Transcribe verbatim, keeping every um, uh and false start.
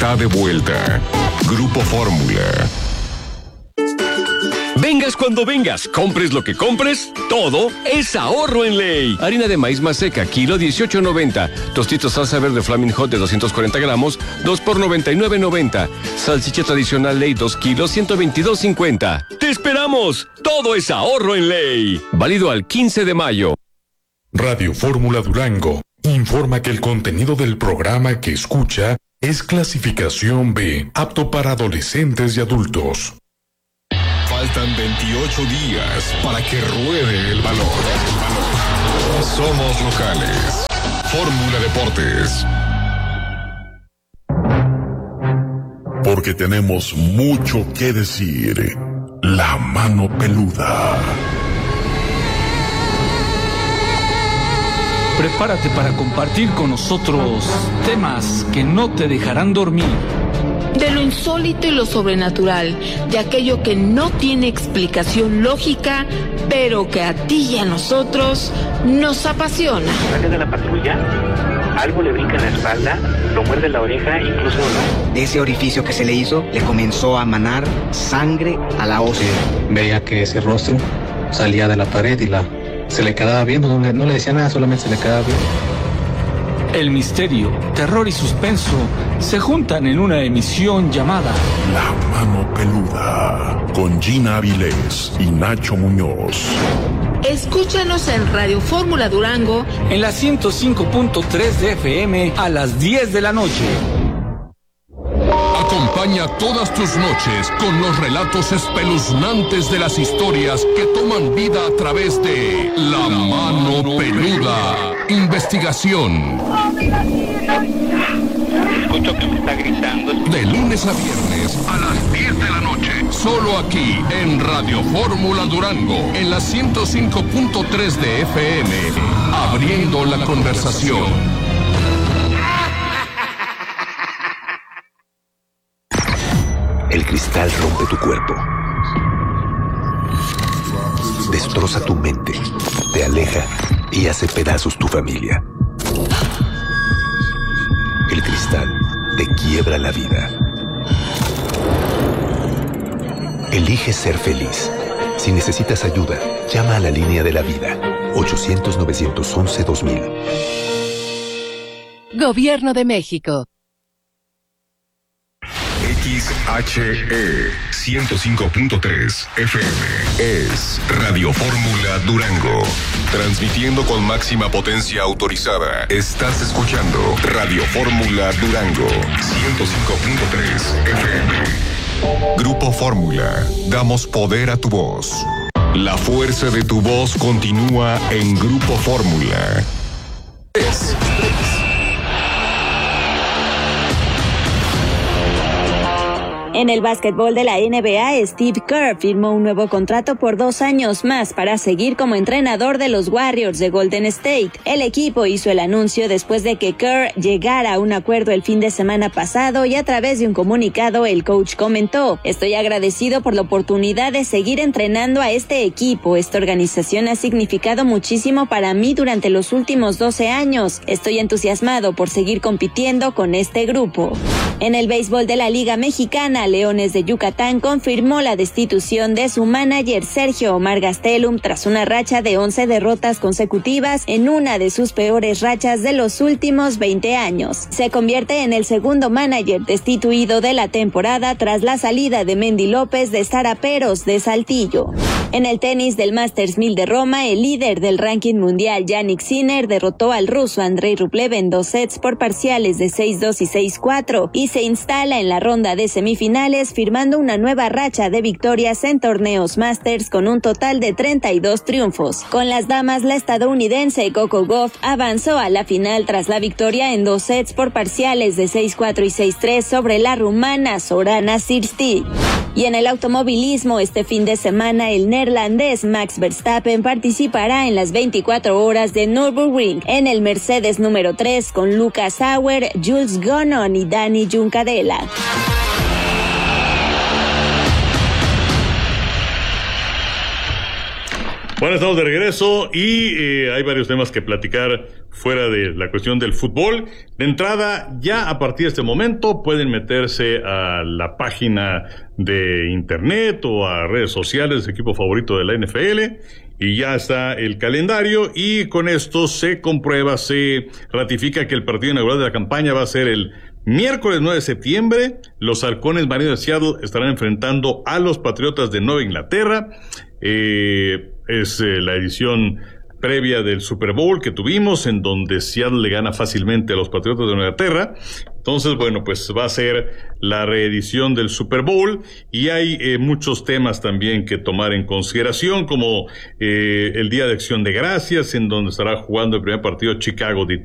está de vuelta. Grupo Fórmula. Vengas cuando vengas, compres lo que compres, todo es ahorro en Ley. Harina de maíz maseca, kilo dieciocho noventa. Tostitos salsa verde Flaming Hot de doscientos cuarenta gramos, dos por noventa y nueve noventa. Salchicha tradicional Ley, dos kilos, ciento veintidós cincuenta. ¡Te esperamos! Todo es ahorro en Ley. Válido al quince de mayo. Radio Fórmula Durango informa que el contenido del programa que escucha es clasificación B, apto para adolescentes y adultos. Faltan veintiocho días para que ruede el balón. Somos locales. Fórmula Deportes. Porque tenemos mucho que decir. La mano peluda. Prepárate para compartir con nosotros temas que no te dejarán dormir. De lo insólito y lo sobrenatural, de aquello que no tiene explicación lógica, pero que a ti y a nosotros nos apasiona. Sale de la patrulla, algo le brinca en la espalda, lo muerde la oreja, incluso... De ese orificio que se le hizo, le comenzó a manar sangre a la ósea. Veía que ese rostro salía de la pared y la se le quedaba viendo, no le, no le decía nada, solamente se le quedaba viendo. El misterio, terror y suspenso se juntan en una emisión llamada La Mano Peluda, con Gina Avilés y Nacho Muñoz. Escúchanos en Radio Fórmula Durango en la ciento cinco punto tres de F M a las diez de la noche. Acompaña todas tus noches con los relatos espeluznantes de las historias que toman vida a través de La Mano Peluda. Investigación. Escucho que me está gritando. De lunes a viernes a las diez de la noche. Solo aquí en Radio Fórmula Durango, en la ciento cinco punto tres de F M. Abriendo la conversación. El cristal rompe tu cuerpo. Destroza tu mente, te aleja y hace pedazos tu familia. El cristal te quiebra la vida. Elige ser feliz. Si necesitas ayuda, llama a la línea de la vida. ochocientos, novecientos once, dos mil. Gobierno de México. X H E ciento cinco punto tres F M es Radio Fórmula Durango. Transmitiendo con máxima potencia autorizada. Estás escuchando Radio Fórmula Durango ciento cinco punto tres F M. Grupo Fórmula. Damos poder a tu voz. La fuerza de tu voz continúa en Grupo Fórmula. Es. En el básquetbol de la N B A, Steve Kerr firmó un nuevo contrato por dos años más para seguir como entrenador de los Warriors de Golden State. El equipo hizo el anuncio después de que Kerr llegara a un acuerdo el fin de semana pasado y a través de un comunicado el coach comentó: "Estoy agradecido por la oportunidad de seguir entrenando a este equipo. Esta organización ha significado muchísimo para mí durante los últimos doce años. Estoy entusiasmado por seguir compitiendo con este grupo". En el béisbol de la Liga Mexicana, Leones de Yucatán confirmó la destitución de su manager Sergio Omar Gastelum tras una racha de once derrotas consecutivas en una de sus peores rachas de los últimos veinte años. Se convierte en el segundo manager destituido de la temporada tras la salida de Mendy López de Saraperos de Saltillo. En el tenis del Masters mil de Roma, el líder del ranking mundial Jannik Sinner derrotó al ruso Andrei Rublev en dos sets por parciales de seis dos y seis cuatro y se instala en la ronda de semifinales firmando una nueva racha de victorias en torneos Masters con un total de treinta y dos triunfos. Con las damas, la estadounidense Coco Gauff avanzó a la final tras la victoria en dos sets por parciales de seis cuatro y seis tres sobre la rumana Sorana Cîrstic. Y en el automovilismo, este fin de semana el neerlandés Max Verstappen participará en las veinticuatro horas de Nürburgring en el Mercedes número tres con Lucas Sauer, Jules Gunnon y Dani Juncadella. Bueno, estamos de regreso y eh, hay varios temas que platicar fuera de la cuestión del fútbol. De entrada, ya a partir de este momento pueden meterse a la página de internet o a redes sociales de su equipo favorito de la N F L y ya está el calendario, y con esto se comprueba, se ratifica que el partido inaugural de la campaña va a ser el miércoles nueve de septiembre. Los Halcones Marinos de Seattle estarán enfrentando a los Patriotas de Nueva Inglaterra. Eh, es eh, la edición previa del Super Bowl que tuvimos, en donde Seattle le gana fácilmente a los Patriotas de Nueva Inglaterra. Entonces, bueno, pues va a ser la reedición del Super Bowl, y hay eh, muchos temas también que tomar en consideración, como eh, el Día de Acción de Gracias, en donde estará jugando el primer partido Chicago Detroit.